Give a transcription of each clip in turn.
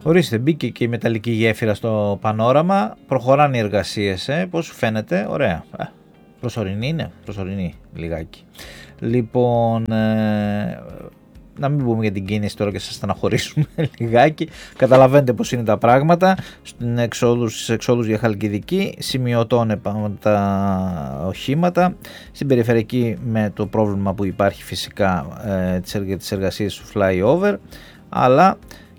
Ορίστε, μπήκε και η μεταλλική γέφυρα στο πανόραμα. Προχωράνε οι εργασίες, πώς σου φαίνεται? Ωραία. Προσωρινή είναι, προσωρινή λιγάκι. Λοιπόν, να μην πούμε για την κίνηση τώρα και σας στεναχωρήσουμε λιγάκι. Καταλαβαίνετε πως είναι τα πράγματα. Στις εξόδους για Χαλκιδική σημειωτώνε τα οχήματα. Στην περιφερειακή με το πρόβλημα που υπάρχει φυσικά τις εργασίες του flyover, αλλά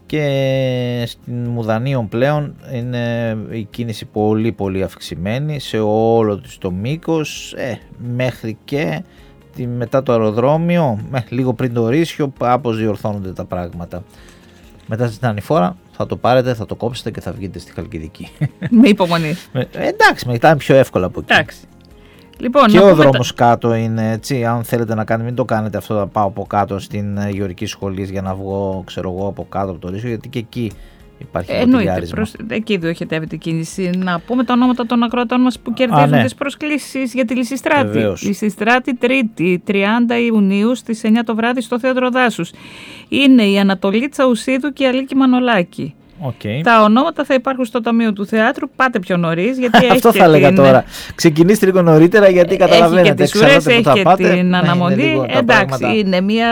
και στην Μουδανίων πλέον είναι η κίνηση πολύ πολύ αυξημένη σε όλο το μήκος, μέχρι και μετά το αεροδρόμιο, λίγο πριν το Ρήσιο, κάπως διορθώνονται τα πράγματα. Μετά στην Ανηφόρα θα το πάρετε, θα το κόψετε και θα βγείτε στη Χαλκιδική. Με υπομονή. Εντάξει, μετά είναι πιο εύκολα από εκεί. Εντάξει. Λοιπόν, και ο δρόμος κάτω είναι έτσι, αν θέλετε να κάνετε, μην το κάνετε αυτό, να πάω από κάτω στην Γεωργική Σχολή για να βγω, ξέρω εγώ, από κάτω από το Ρήσιο, γιατί και εκεί υπάρχει ποτηλιάρισμα. Εκεί διοχετεύεται η κίνηση. Να πούμε τα ονόματα των ακροατών μας που κερδίζουν τις προσκλήσεις για τη Λυσιστράτη. Λυσιστράτη Τρίτη, 30 Ιουνίου στις 9 το βράδυ στο Θέατρο Δάσους. Είναι η Ανατολή Τσαουσίδου και η Αλίκη Μανολάκη. Okay. Τα ονόματα θα υπάρχουν στο Ταμείο του Θεάτρου. Πάτε πιο νωρίς, γιατί αυτό θα έλεγα τώρα. Ξεκινήστε λίγο νωρίτερα, γιατί καταλαβαίνετε. Έχει και τις ουρές, έχει και την αναμονή. Εντάξει, είναι μια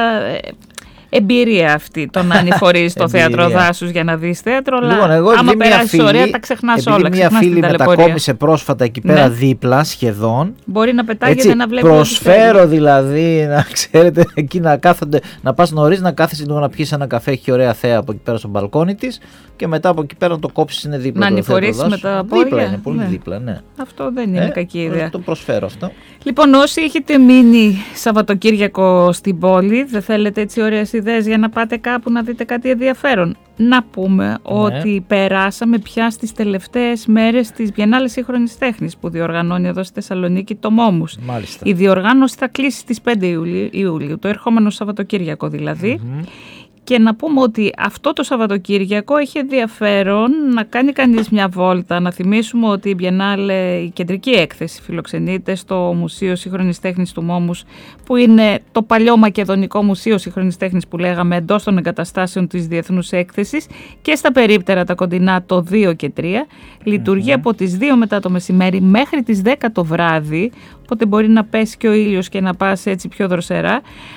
εμπειρία αυτή το να ανηφορείς στο Θέατρο Δάσους για να δεις θέατρο. Λοιπόν, εγώ άμα περάσεις ωραία, τα ξεχνάς όλα. Μια φίλη μετακόμισε πρόσφατα εκεί πέρα δίπλα σχεδόν. Μπορεί να πετάγεται να βλέπει. Προσφέρω δηλαδή, να ξέρετε, εκεί να κάθονται, να πας νωρίς, να κάθεσαι λίγο να πιεις ένα καφέ, έχει ωραία θέα από εκεί πέρα στο μπαλκόνι της. Και μετά από εκεί πέρα να το κόψεις, είναι δίπλα. Να ανηφορήσεις με τα πόδια. Δίπλα είναι, πολύ δίπλα, ναι. Αυτό δεν είναι κακή ιδέα. Το προσφέρω αυτό. Λοιπόν, όσοι έχετε μείνει Σαββατοκύριακο στην πόλη, δεν θέλετε έτσι ωραίες ιδέες για να πάτε κάπου να δείτε κάτι ενδιαφέρον. Να πούμε ότι περάσαμε πια στις τελευταίες μέρες της Biennale Σύγχρονης Τέχνης που διοργανώνει εδώ στη Θεσσαλονίκη το Μόμους. Μάλιστα. Η διοργάνωση θα κλείσει στις 5 Ιουλίου, το ερχόμενο Σαββατοκύριακο δηλαδή. Και να πούμε ότι αυτό το Σαββατοκύριακο έχει ενδιαφέρον να κάνει κανείς μια βόλτα. Να θυμίσουμε ότι η Biennale, η κεντρική έκθεση, φιλοξενείται στο Μουσείο Σύγχρονης Τέχνης του Μόμους, που είναι το παλιό Μακεδονικό Μουσείο Σύγχρονης Τέχνης που λέγαμε, εντός των εγκαταστάσεων της Διεθνούς Έκθεσης, και στα περίπτερα τα κοντινά το 2 και 3. Λειτουργεί από τις 2 μετά το μεσημέρι μέχρι τις 10 το βράδυ, οπότε μπορεί να πέσει και ο ήλιος και να πας έτσι πιο δροσερά.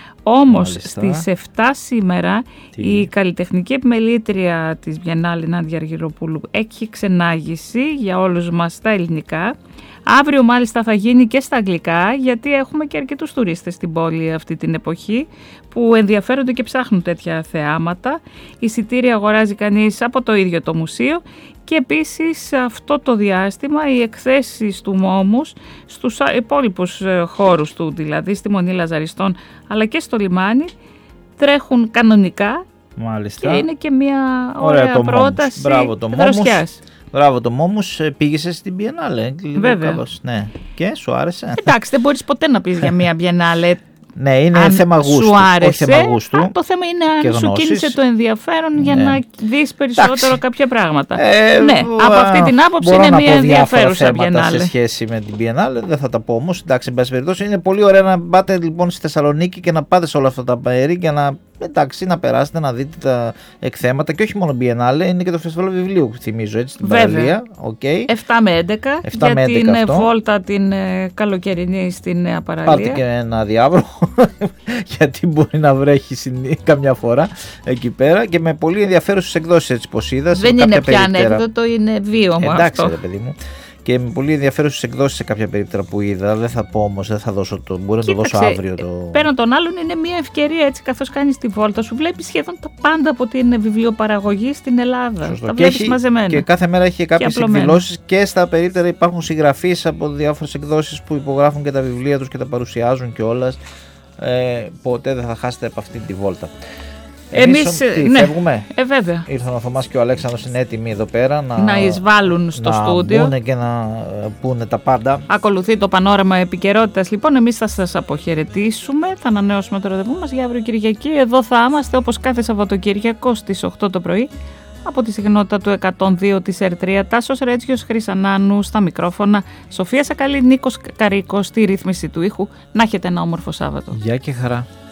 Όμως στις 7 σήμερα η καλλιτεχνική επιμελήτρια της Biennale Νάντια Αργυροπούλου έχει ξενάγηση για όλους μας στα ελληνικά. Αύριο μάλιστα θα γίνει και στα αγγλικά, γιατί έχουμε και αρκετούς τουρίστες στην πόλη αυτή την εποχή που ενδιαφέρονται και ψάχνουν τέτοια θεάματα. Εισιτήρια αγοράζει κανείς από το ίδιο το μουσείο. Και επίσης αυτό το διάστημα οι εκθέσεις του Μόμους στους υπόλοιπους χώρους του, δηλαδή στη Μονή Λαζαριστών αλλά και στο λιμάνι, τρέχουν κανονικά. Μάλιστα. Και είναι και μια ωραία πρόταση δροσιάς. Μπράβο το Μόμους, πήγες στην Biennale. Βέβαια. Κάπως, ναι. Και σου άρεσε? Εντάξει, δεν μπορείς ποτέ να πεις για μια Biennale. Ναι, είναι θέμα γούστου, όχι θέμα γούστου. Το θέμα είναι αν σου κίνησε το ενδιαφέρον για να δεις περισσότερο κάποια πράγματα. Ναι, από αυτή την άποψη είναι μια ενδιαφέρουσα Biennale. Σε σχέση με την Biennale, δεν θα τα πω όμως. Εντάξει, εν πάση περιπτώσει, είναι πολύ ωραία να πάτε λοιπόν στη Θεσσαλονίκη και να πάτε σε όλα αυτά τα μέρη και να, εντάξει, να περάσετε, να δείτε τα εκθέματα. Και όχι μόνο Biennale, είναι και το φεστιβάλ βιβλίου, θυμίζω, έτσι, στην παραλία. 7 με 11 για την βόλτα την καλοκαιρινή στη Νέα Παραλία. Πάρτε και ένα διάβρο, γιατί μπορεί να βρέχει καμιά φορά εκεί πέρα, και με πολύ ενδιαφέρουσες εκδόσεις, έτσι πως είδα. Δεν είναι πια ανέκδοτο, είναι βίωμα. Εντάξει, αυτό. Ρε παιδί μου. Και με πολύ ενδιαφέρουσες εκδόσεις σε κάποια περίπτερα που είδα. Δεν θα πω όμως, δεν θα δώσω το. Μπορεί να το δώσω αύριο. Πέραν των άλλων, είναι μια ευκαιρία, έτσι, καθώς κάνεις τη βόλτα σου. Βλέπεις σχεδόν τα πάντα από την βιβλιοπαραγωγή στην Ελλάδα. Σωστό. Τα βλέπεις μαζεμένα. Και κάθε μέρα έχει κάποιες εκδηλώσεις, και στα περίπτερα υπάρχουν συγγραφείς από διάφορες εκδόσεις που υπογράφουν και τα βιβλία τους και τα παρουσιάζουν κιόλας. Ποτέ δεν θα χάσετε από αυτή τη βόλτα. Εμείς φεύγουμε. Βέβαια. Ήρθαν ο Θωμάς και ο Αλέξανδρος, είναι έτοιμοι εδώ πέρα να εισβάλλουν στο στούντιο. Να μπουν και να πούνε τα πάντα. Ακολουθεί το πανόραμα επικαιρότητας. Λοιπόν, εμείς θα σας αποχαιρετήσουμε. Θα ανανεώσουμε το ραντεβού μας για αύριο Κυριακή. Εδώ θα είμαστε όπως κάθε Σαββατοκύριακο στις 8 το πρωί. Από τη συχνότητα του 102 της R3, Τάσος Ρέτσιος Χρυσανάνου στα μικρόφωνα, Σοφία Σακαλή, Νίκος Καρίκος στη ρύθμιση του ήχου. Να έχετε ένα όμορφο Σάββατο. Γεια και χαρά.